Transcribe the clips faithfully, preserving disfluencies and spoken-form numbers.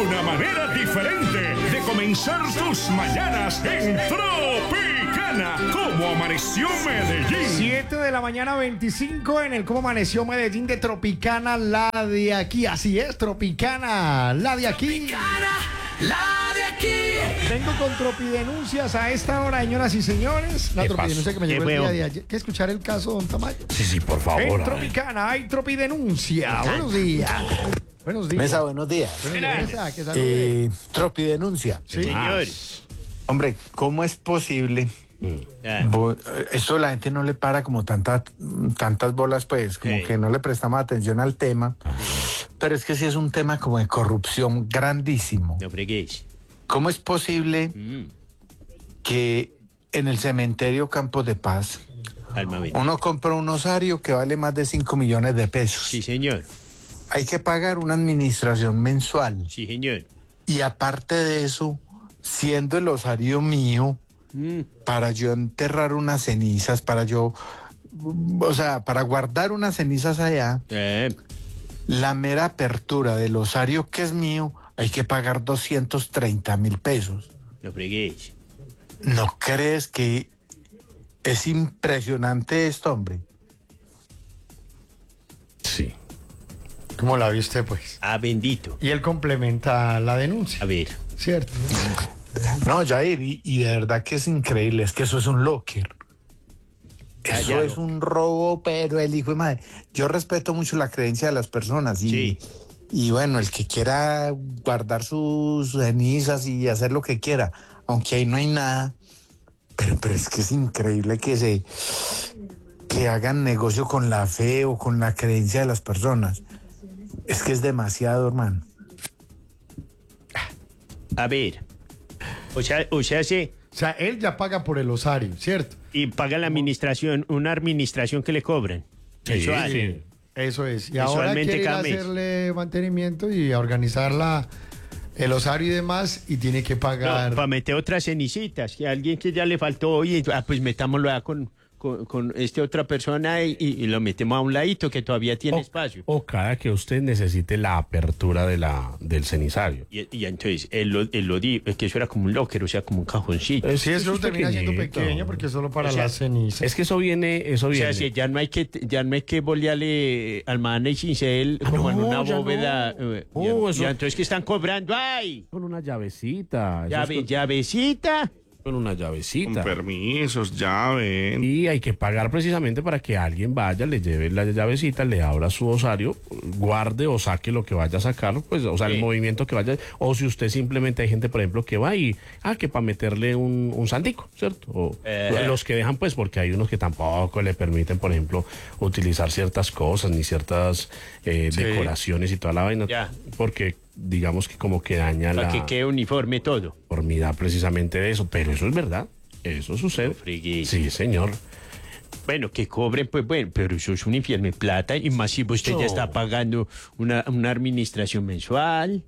una manera diferente de comenzar tus mañanas en Tropicana. ¿Cómo amaneció Medellín? siete de la mañana, veinticinco en el Cómo Amaneció Medellín de Tropicana, la de aquí. Así es, Tropicana, la de aquí. Tropicana, la de aquí. Vengo con tropidenuncias a esta hora, señoras y señores. La ¿Qué tropidenuncia pasó? que me llegó ¿Qué el día fue? de ayer. ¿Qué escuchar el caso, don Tamayo? Sí, sí, por favor. En a ver. Tropicana hay tropidenuncia. Buenos días. Buenos días. Mesa, buenos días. Buenos días, Mesa, que salude. Eh, tropidenuncia. Sí. Señor. Hombre, ¿cómo es posible? Bo- Esto la gente no le para como tanta, tantas bolas, pues, como Sí. que no le prestamos atención al tema. Pero es que sí es un tema como de corrupción grandísimo. No fregues. ¿Cómo es posible Mm, que en el cementerio Campos de Paz alma bendita. uno compra un osario que vale más de cinco millones de pesos? Sí, señor. Hay que pagar una administración mensual. Sí, señor. Y aparte de eso, siendo el osario mío, Mm, para yo enterrar unas cenizas, para yo, o sea, para guardar unas cenizas allá, eh, la mera apertura del osario que es mío, hay que pagar doscientos treinta mil pesos. no fregues. ¿No crees que es impresionante esto, hombre? Sí. ¿Cómo la viste, pues? Ah, bendito. Y él complementa la denuncia, A ver. ¿cierto? No, Jair, y, y de verdad que es increíble, es que eso es un locker. Eso Callado. es un robo, pero el hijo de madre. Yo respeto mucho la creencia de las personas y, Sí. y bueno, el que quiera guardar sus cenizas y hacer lo que quiera, aunque ahí no hay nada, pero, pero es que es increíble que se que hagan negocio con la fe o con la creencia de las personas. Es que es demasiado, hermano. A ver. O sea, o sea, sí. O sea, él ya paga por el osario, ¿cierto? Y paga la administración, una administración que le cobran. Eso hace. Eso es. Y ahora Mensualmente quiere ir a cada mes. hacerle mantenimiento y a organizar la, el osario y demás, y tiene que pagar. No, para meter otras cenicitas. Que a alguien que ya le faltó hoy, ah, pues metámoslo ya con, con, con este otra persona y, y- y lo metemos a un ladito que todavía tiene espacio. O cada que usted necesite la apertura de la, del cenizario. Y, y entonces, él lo, él lo di, es que eso era como un locker, o sea, como un cajoncito. Es- Sí, eso es termina siendo pequeñito. pequeño porque es solo para O sea, las cenizas. Es que eso viene, eso O viene. sea, si ya no hay que, ya no hay que bolearle al man y cincel Ah, como en no, una ya bóveda. no. eh, Oh, y- eso- y entonces, ¿qué están cobrando? ¡Ay! Con una llavecita. eso Llave, es con, llavecita. con una Con llavecita. permisos, llave. Y hay que pagar precisamente para que alguien vaya, le lleve la llavecita, le abra su osario, guarde o saque lo que vaya a sacar, pues, o sea, Sí. el movimiento que vaya. O si usted simplemente hay gente, por ejemplo, que va y, ah, que para meterle un, un santico, ¿cierto? O Eh. los que dejan, pues, porque hay unos que tampoco le permiten, por ejemplo, utilizar ciertas cosas, ni ciertas eh, Sí. decoraciones y toda la vaina, Ya. porque digamos que como que daña Para la que quede uniforme todo. uniformidad precisamente de eso, pero eso es verdad, eso sucede. No fregues. Sí, señor. Bueno, que cobren, pues bueno, pero eso es un infierno de plata y más si usted No. ya está pagando una, una administración mensual,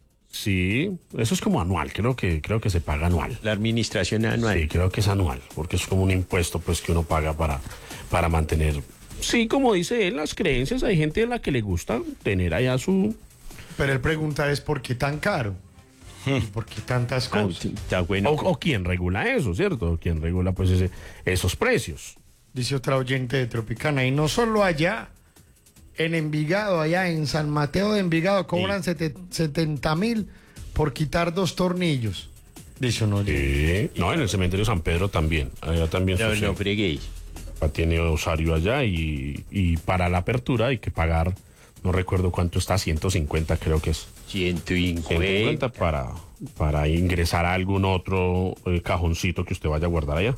Sí, eso es como anual, creo que creo que se paga anual. la administración anual. Sí, creo que es anual, porque es como un impuesto pues que uno paga para, para mantener. Sí, como dice él, las creencias, hay gente a la que le gusta tener allá su... Pero él pregunta es ¿por qué tan caro? ¿Y por qué tantas Ah, cosas? está bueno. O, o quién regula eso, ¿cierto? O quién regula pues ese, esos precios. Dice otra oyente de Tropicana. Y no solo allá, en Envigado, allá en San Mateo de Envigado, cobran sete- setenta mil por quitar dos tornillos. Dice uno. Sí, no, en el cementerio San Pedro también, allá también No, sucede. no freguéis. Tiene osario allá y, y para la apertura hay que pagar, no recuerdo cuánto está, ciento cincuenta creo que es. ciento ciento cincuenta. cincuenta para, para ingresar a algún otro eh, cajoncito que usted vaya a guardar allá.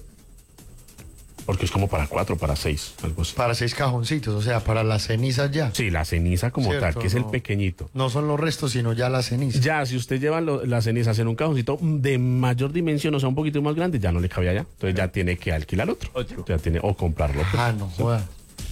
Porque es como para cuatro, para seis, algo así. Para seis cajoncitos, o sea, para las cenizas ya. Sí, la ceniza como Cierto, tal, que es el no. pequeñito. No son los restos, sino ya las cenizas. Ya, si usted lleva lo- las cenizas en un cajoncito de mayor dimensión, o sea, un poquito más grande, ya no le cabe allá. Entonces ya tiene que alquilar otro. Otro. Ya tiene, o comprarlo. pues. Ah, no, joda.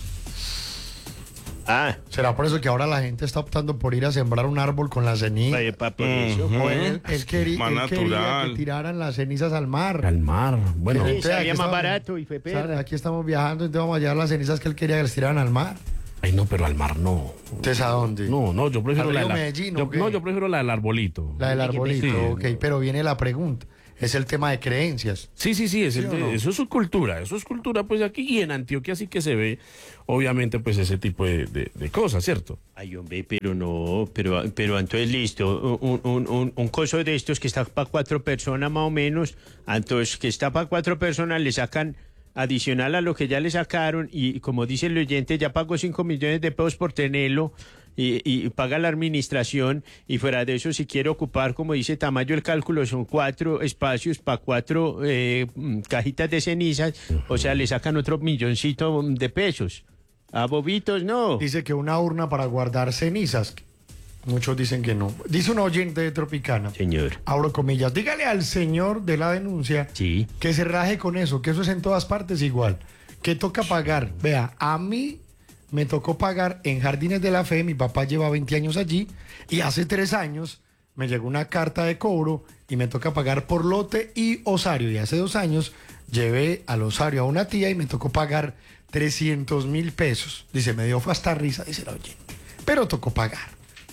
Ah, ¿Será por eso que ahora la gente está optando por ir a sembrar un árbol con la ceniza? vaya, pa- por eso. O él, él quería, Más él quería natural. que tiraran las cenizas al mar. Al mar. Bueno, Sí, Sí, salía aquí más estamos- barato y fue O sea, perra. aquí estamos viajando, entonces vamos a llevar las cenizas que él quería que les tiraran al mar. Ay, no, pero al mar no. ¿Entonces a dónde? No, no, yo prefiero ¿Al la río del Medellín, yo- o qué? No, yo prefiero la del arbolito. La del arbolito, Sí, ok, no. pero viene la pregunta. Es el tema de creencias. Sí, sí, sí, es el o de- no? eso es su cultura, eso es cultura, pues aquí y en Antioquia sí que se ve, obviamente, pues ese tipo de, de- de cosas, ¿cierto? Ay, hombre, pero no, pero, pero entonces listo, un, un, un, un coso de estos que está para cuatro personas más o menos, entonces que está para cuatro personas le sacan adicional a lo que ya le sacaron y como dice el oyente, ya pagó cinco millones de pesos por tenerlo y, y paga la administración y fuera de eso si quiere ocupar, como dice Tamayo, el cálculo son cuatro espacios para cuatro eh, mm, cajitas de cenizas, o sea, le sacan otro milloncito de pesos. A bobitos, no. Dice que una urna para guardar cenizas. Muchos dicen que no. Dice un oyente de Tropicana. Señor. Abro comillas. Dígale al señor de la denuncia Sí. que se raje con eso, que eso es en todas partes igual. Que toca pagar. Vea, a mí me tocó pagar en Jardines de la Fe. Mi papá lleva veinte años allí. Y hace tres años me llegó una carta de cobro y me toca pagar por lote y osario. Y hace dos años llevé al osario a una tía y me tocó pagar trescientos mil pesos. Dice, me dio hasta risa, dice el oyente. Pero tocó pagar.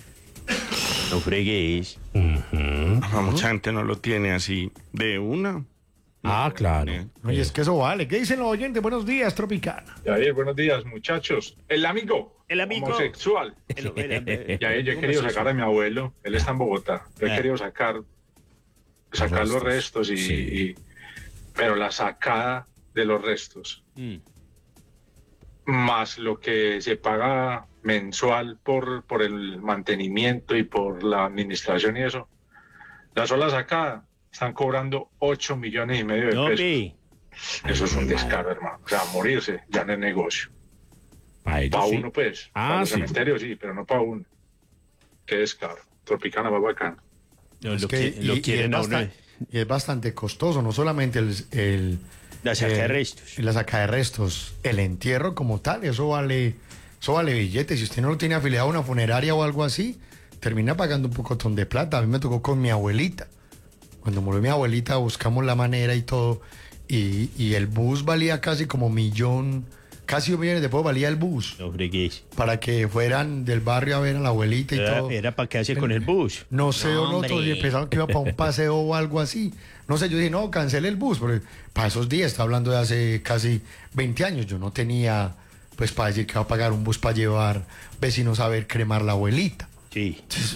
No fregues. A mucha gente no lo tiene así de una. Ah, claro. Oye, es que eso vale. ¿Qué dicen los oyentes? Buenos días, Tropicana. Yair, buenos días, muchachos. El amigo. El amigo. Homosexual. El- el- el- Yair, yo he querido sacar a mi abuelo. Él está en Bogotá. Yo he Ah. querido sacar, sacar los restos y, Sí. y- pero la sacada de los restos Mm. más lo que se paga mensual por, por el mantenimiento y por la administración y eso. La sola sacada están cobrando ocho millones y medio de No, pesos. ve. Eso es un descaro, hermano. O sea, morirse ya no es negocio. Para ellos Para sí. uno, pues. Ah, para los sí. cementerios, sí, pero no para uno. Qué descaro. Tropicana va bacán. No, Es lo, que- que, lo y- y quieren es a uno. bastan- y es bastante costoso, no solamente el, el- La saca de eh, restos. la saca de restos, el entierro como tal, eso vale, eso vale billetes. Si usted no lo tiene afiliado a una funeraria o algo así, termina pagando un pocotón de plata. A mí me tocó con mi abuelita. Cuando murió mi abuelita buscamos la manera y todo, y, y el bus valía casi como millón, casi un millón de pesos valía el bus, No fregues. para que fueran del barrio a ver a la abuelita y Era, todo. era para qué hace con el bus. No sé, o Hombre. nosotros y pensaban que iba para un paseo o algo así. No sé, yo dije, no, cancele el bus, porque para esos días, está hablando de hace casi veinte años, yo no tenía, pues, para decir que iba a pagar un bus para llevar vecinos a ver cremar la abuelita. Sí.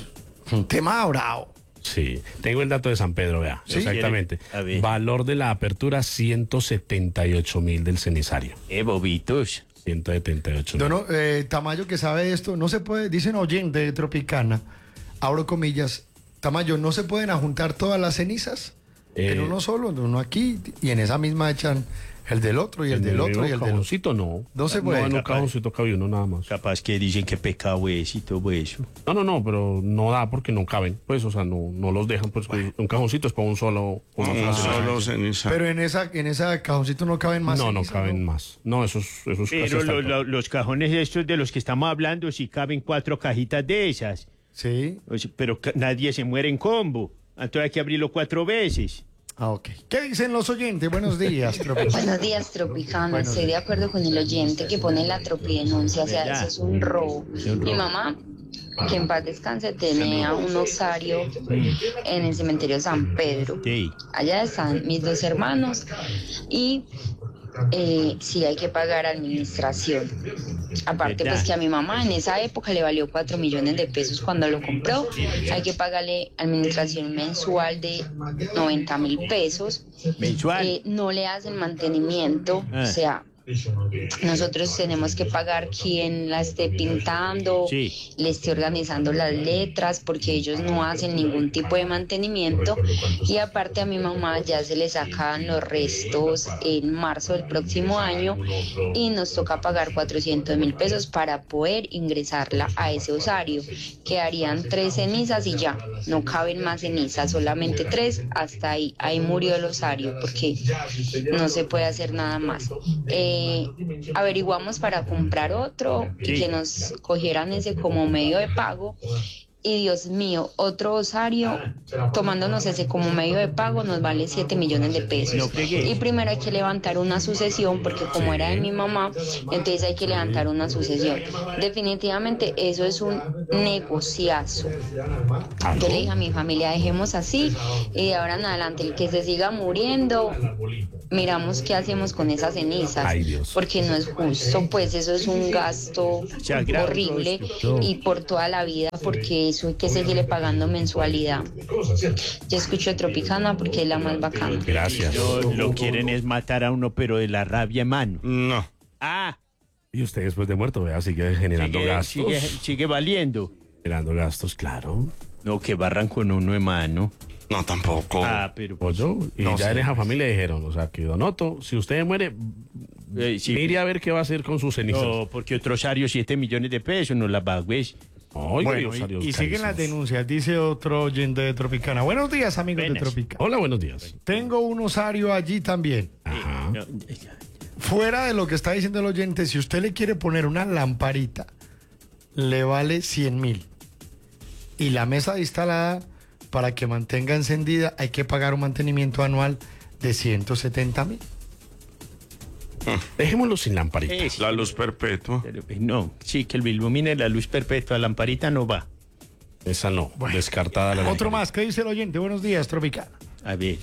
Un tema bravo. Sí, tengo el dato de San Pedro, vea. Sí. Exactamente. A ver. Valor de la apertura, ciento setenta y ocho mil del cenizario. Eh, bobitos. ciento setenta y ocho Yo mil. no, eh, Tamayo que sabe esto, no se puede, dicen oyente de Tropicana, abro comillas, Tamayo, ¿no se pueden ajuntar todas las cenizas? En Eh, uno solo, en uno aquí, y en esa misma echan el del otro y el En del otro y el del otro. cajoncito no. No se puede. No, en un Capaz. cajoncito cabe uno nada más. Capaz que dicen que pecado es y todo eso. No, no, no, pero no da porque no caben. Pues, o sea, no, no los dejan. Pues, un cajoncito es para un solo. una sola Un ceniza. solo ceniza. Pero en esa, en esa cajoncito no caben más. No, no cenizas, caben más. No, esos, esos casi Pero están lo- todos. lo- los cajones estos de los que estamos hablando, sí caben cuatro cajitas de esas. Sí. O sea, pero ca- nadie se muere en combo. Entonces hay que abrirlo cuatro veces. Ah, ok. ¿Qué dicen los oyentes? Buenos días, Tropicana. Buenos días, Tropicana. Buenos Estoy de acuerdo con el oyente que pone la tropidenuncia. O sea, ¿Verdad? eso es un robo. Es un Mi robo. mamá, que en paz descanse, tenía un osario en el cementerio San Pedro. Sí. Allá están mis dos hermanos y eh, sí hay que pagar administración. Aparte, ¿Verdad? pues que a mi mamá en esa época le valió cuatro millones de pesos cuando lo compró. Hay que pagarle administración mensual de noventa mil pesos. Mensual. Eh, no le hacen mantenimiento, Ah. o sea, nosotros tenemos que pagar quien la esté pintando, Sí. le esté organizando las letras, porque ellos no hacen ningún tipo de mantenimiento. Y aparte a mi mamá ya se le sacan los restos en marzo del próximo año y nos toca pagar cuatrocientos mil pesos para poder ingresarla a ese osario. Quedarían tres cenizas y ya, no caben más cenizas, solamente tres, hasta ahí, ahí murió el osario, porque no se puede hacer nada más. Eh, averiguamos para comprar otro y Sí. que nos cogieran ese como medio de pago y Dios mío, otro osario tomándonos ese como medio de pago nos vale siete millones de pesos. Y primero hay que levantar una sucesión porque como era de mi mamá, entonces hay que levantar una sucesión. Definitivamente eso es un negociazo. Yo le dije a mi familia, dejemos así y de ahora en adelante el que se siga muriendo, miramos qué hacemos con esas cenizas. Ay, Dios. Porque no es justo, pues eso es un gasto horrible y por toda la vida, porque eso hay que seguirle pagando mensualidad. Yo escucho Tropicana porque es la más bacana. Gracias. No, lo quieren es matar a uno, pero de la rabia, mano. No. Ah, Y usted después de muerto, vea, sigue generando sigue, gastos. sigue, sigue valiendo. Generando gastos, claro. No, que barran con uno, hermano. No, tampoco. Ah, pero... Pollo, y No ya sé. en esa familia dijeron, o sea, que Donoto, si usted muere, Eh, sí. mire a ver qué va a hacer con sus cenizas. No, porque otro osario siete millones de pesos no las va, güey. Oiga, Bueno, Dios, y, adiós, y siguen las carísimos. denuncias, dice otro oyente de Tropicana. Buenos días, amigos Buenas. de Tropicana. Hola, buenos días. Tengo un osario allí también. Ajá. No, Fuera de lo que está diciendo el oyente, si usted le quiere poner una lamparita, le vale cien mil. Y la mesa instalada, para que mantenga encendida, hay que pagar un mantenimiento anual de ciento setenta mil. Dejémoslo sin lamparita. es- La luz perpetua. pero, eh, no, sí, que el ilumine la luz perpetua, lamparita no va. Esa no, descartada la Otro lamparita. más, ¿qué dice el oyente? Buenos días, Tropicana. A ver,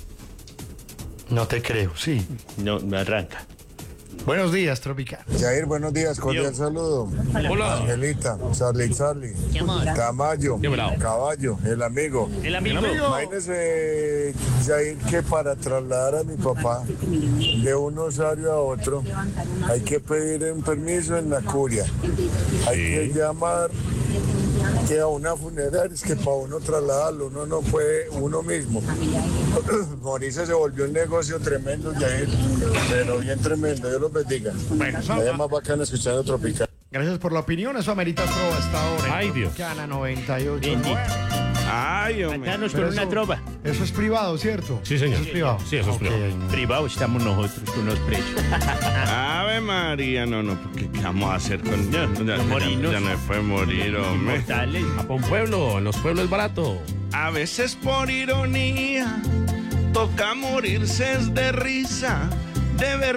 No te creo, sí. no, no arranca. Buenos días, Tropicana. Jair, buenos días, cordial saludo. Hola. Angelita, Charlie Charlie, Tamayo, Dímelo. Caballo, el amigo. El amigo. Imagínese, Jair, que para trasladar a mi papá de un osario a otro, hay que pedir un permiso en la curia. Hay que llamar que a una funeraria, es que para uno trasladarlo, uno no puede uno mismo. Morirse se volvió un negocio tremendo, Jair, pero bien tremendo. Dios los bendiga. Bueno, eso- Es más bacano escuchando Tropical. Gracias por la opinión. Eso amerita trova hasta ahora. en Ay, Dios. Tropicana noventa y ocho. Bendito. Ay, hombre. Matanos Pero con una eso- trova. Eso es privado, ¿cierto? Sí, señor. Eso es privado. Sí, eso es Ok, privado. ahí no. Privado estamos nosotros con los precios. Ave María, no, no, porque ¿qué vamos a hacer con No, ya, no ya- morirnos. ya no puede morir, hombre. Mortales. A un pueblo, en los pueblos es barato. A veces por ironía toca morirse es de risa, de verdad.